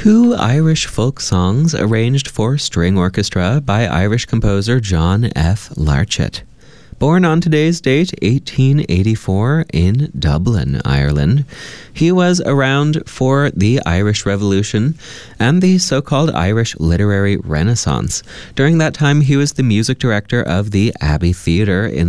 Two Irish folk songs arranged for string orchestra by Irish composer John F. Larchett. Born on today's date, 1884, in Dublin, Ireland, he was around for the Irish Revolution and the so-called Irish Literary Renaissance. During that time, he was the music director of the Abbey Theatre in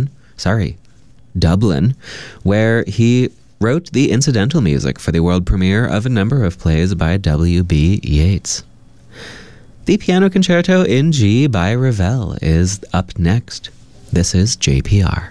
Dublin, where he wrote the incidental music for the world premiere of a number of plays by W.B. Yeats. The Piano Concerto in G by Ravel is up next. This is JPR.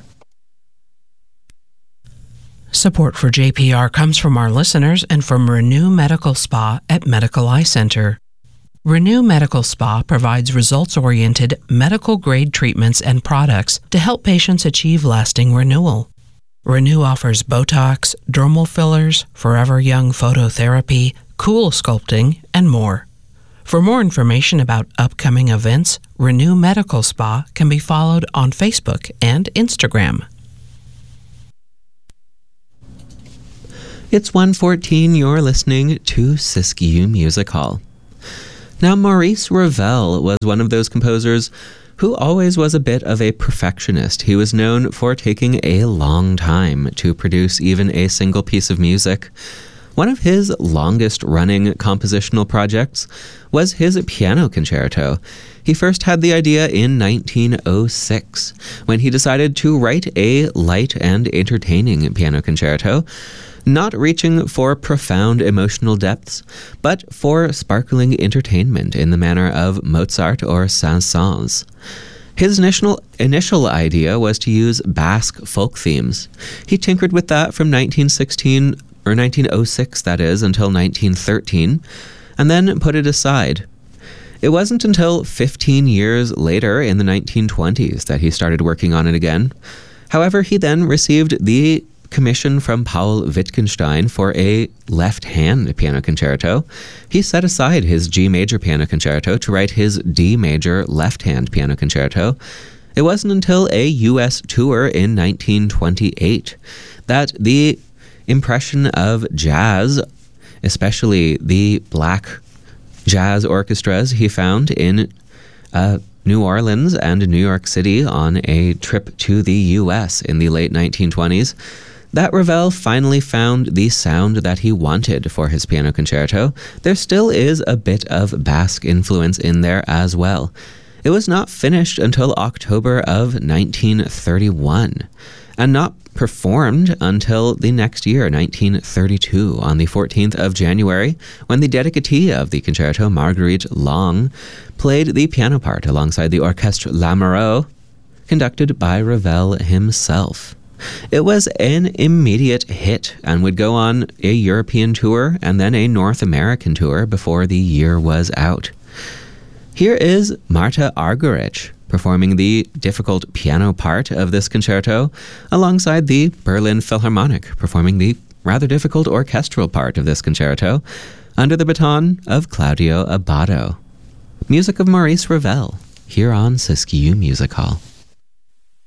Support for JPR comes from our listeners and from Renew Medical Spa at Medical Eye Center. Renew Medical Spa provides results-oriented, medical-grade treatments and products to help patients achieve lasting renewal. Renew offers Botox, dermal fillers, Forever Young phototherapy, cool sculpting, and more. For more information about upcoming events, Renew Medical Spa can be followed on Facebook and Instagram. It's 1:14, you're listening to Siskiyou Music Hall. Now, Maurice Ravel was one of those composers who always was a bit of a perfectionist. He was known for taking a long time to produce even a single piece of music. One of his longest-running compositional projects was his piano concerto. He first had the idea in 1906, when he decided to write a light and entertaining piano concerto, not reaching for profound emotional depths, but for sparkling entertainment in the manner of Mozart or Saint-Saëns. His initial idea was to use Basque folk themes. He tinkered with that from 1906, that is, until 1913, and then put it aside. It wasn't until 15 years later, in the 1920s, that he started working on it again. However, he then received the commission from Paul Wittgenstein for a left-hand piano concerto. He set aside his G major piano concerto to write his D major left-hand piano concerto. It wasn't until a U.S. tour in 1928 that the impression of jazz, especially the black jazz orchestras he found in New Orleans and New York City on a trip to the U.S. in the late 1920s, that Ravel finally found the sound that he wanted for his piano concerto. There still is a bit of Basque influence in there as well. It was not finished until October of 1931, and not performed until the next year, 1932, on the 14th of January, when the dedicatee of the concerto, Marguerite Long, played the piano part alongside the Orchestre Lamoureux, conducted by Ravel himself. It was an immediate hit and would go on a European tour and then a North American tour before the year was out. Here is Marta Argerich performing the difficult piano part of this concerto, alongside the Berlin Philharmonic performing the rather difficult orchestral part of this concerto, under the baton of Claudio Abbado. Music of Maurice Ravel, here on Siskiyou Music Hall.